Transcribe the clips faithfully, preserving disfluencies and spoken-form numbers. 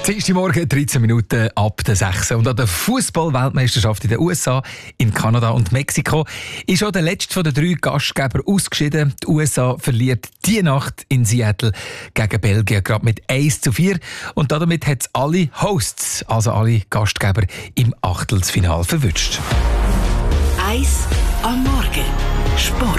Dienstag Morgen, dreizehn Minuten ab der sechs. Und an der Fußball-Weltmeisterschaft in den U S A, in Kanada und Mexiko ist auch der letzte von den drei Gastgeber ausgeschieden. Die U S A verliert die Nacht in Seattle gegen Belgien gerade mit eins zu vier. Und damit hat es alle Hosts, also alle Gastgeber, im Achtelfinale verwünscht. eins am Morgen. Sport.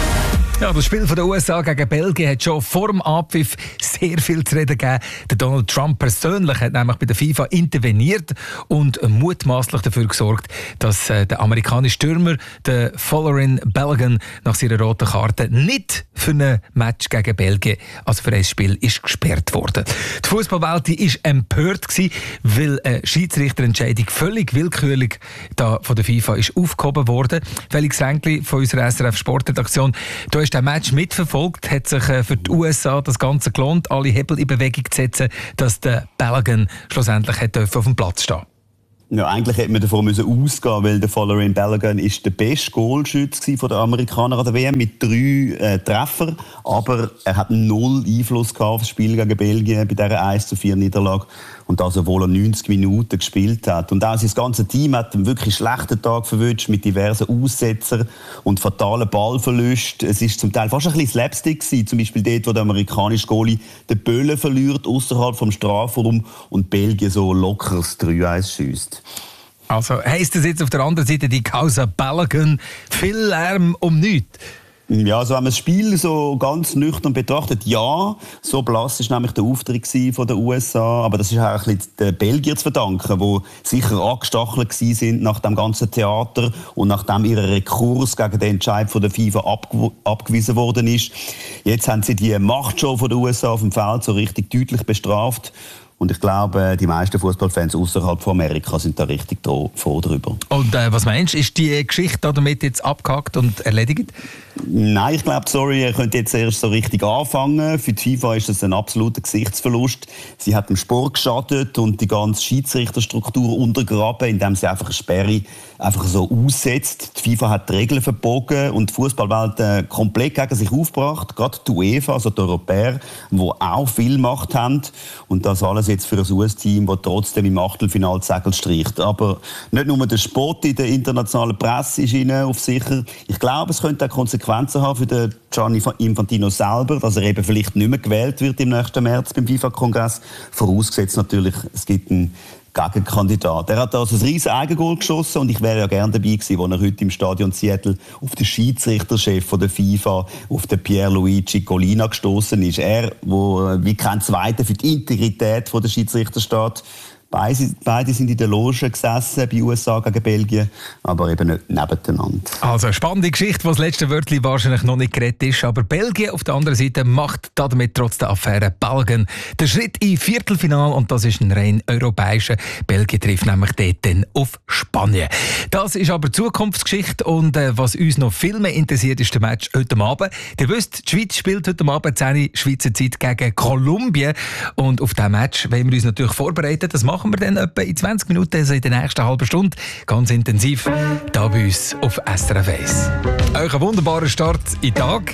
Ja, das Spiel von der U S A gegen Belgien hat schon vor dem Abpfiff sehr viel zu reden gegeben. Der Donald Trump persönlich hat nämlich bei der FIFA interveniert und mutmaßlich dafür gesorgt, dass äh, der amerikanische Stürmer, der Folarin Balogun, nach seiner roten Karte nicht für ein Match gegen Belgien, also für ein Spiel, ist gesperrt worden. Die Fußballwelt war empört gewesen, weil eine Schiedsrichterentscheidung völlig willkürlich da von der FIFA ist aufgehoben wurde. Felix Ränkli von unserer S R F Sportredaktion, du hast den Match mitverfolgt, hat sich für die U S A das Ganze gelohnt, alle Hebel in Bewegung zu setzen, dass der Balogun schlussendlich hat auf dem Platz stehen. Ja, eigentlich hätte man davon ausgehen müssen, weil der Folarin Balogun ist der beste Goalschütze der Amerikaner an der W M mit drei äh, Treffern. Aber er hat null Einfluss auf das Spiel gegen Belgien bei dieser eins zu vier Niederlage. Und das, obwohl er neunzig Minuten gespielt hat. Und auch sein ganzes Team hat einen wirklich schlechten Tag verwünscht mit diversen Aussetzern und fatalen Ballverlusten. Es war zum Teil fast ein bisschen Slapstick gewesen. Zum Beispiel dort, wo der amerikanische Goalie den Böllen verliert, außerhalb vom Strafraum und Belgien so lockeres drei eins schiesst. Also heisst das jetzt auf der anderen Seite die Causa Balogun viel Lärm um nichts? Ja, also wenn man das Spiel so ganz nüchtern betrachtet, ja, so blass war nämlich der Auftritt von der U S A, aber das ist auch ein bisschen den Belgiern zu verdanken, die sicher angestachelt sind nach dem ganzen Theater und nachdem ihr Rekurs gegen den Entscheid von der FIFA abgew- abgewiesen worden ist. Jetzt haben sie die Machtshow von der U S A auf dem Feld so richtig deutlich bestraft. Und ich glaube, die meisten Fußballfans außerhalb von Amerika sind da richtig froh drüber. Und äh, was meinst du, ist die Geschichte damit jetzt abgehakt und erledigt? Nein, ich glaube, sorry, ihr könnt jetzt erst so richtig anfangen. Für die FIFA ist das ein absoluter Gesichtsverlust. Sie hat dem Sport geschadet und die ganze Schiedsrichterstruktur untergraben, indem sie einfach eine Sperre einfach so aussetzt. Die FIFA hat die Regeln verbogen und die Fußballwelt äh, komplett gegen sich aufgebracht. Gerade die UEFA, also die Europäer, die auch viel Macht haben. Und das alles jetzt für ein U S-Team, das trotzdem im Achtelfinale die Segel streicht. Aber nicht nur der Sport in der internationalen Presse ist ihnen auf sicher. Ich glaube, es könnte auch Konsequenzen haben für den Gianni Infantino selber, dass er eben vielleicht nicht mehr gewählt wird im nächsten März beim FIFA-Kongress. Vorausgesetzt natürlich, es gibt einen Gegenkandidat. Er hat also ein riesen Eigengoal geschossen und ich wäre ja gerne dabei gewesen, als er heute im Stadion Seattle auf den Schiedsrichterchef von der FIFA, auf den Pierluigi Collina gestoßen ist. Er, wo wie kein Zweiter für die Integrität der Schiedsrichter steht. Beide, beide sind in der Loge gesessen bei U S A gegen Belgien, aber eben nicht nebeneinander. Also eine spannende Geschichte, wo das letzte Wörtchen wahrscheinlich noch nicht geredet ist. Aber Belgien auf der anderen Seite macht damit trotz der Affäre Balogun den Schritt in Viertelfinale und das ist ein rein europäischer. Belgien trifft nämlich dort dann auf Spanien. Das ist aber Zukunftsgeschichte und äh, was uns noch viel mehr interessiert, ist der Match heute Abend. Ihr wisst, die Schweiz spielt heute Abend zehn Uhr Schweizer Zeit gegen Kolumbien und auf diesen Match wollen wir uns natürlich vorbereiten. Das machen wir dann etwa in zwanzig Minuten, also in der nächsten halben Stunde, ganz intensiv, da bei uns auf S R F eins. Euch einen wunderbaren Start in den Tag.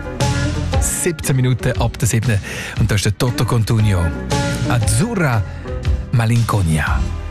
siebzehn Minuten ab der siebten. Und da ist der Toto Cutugno. Azzurra Malinconia.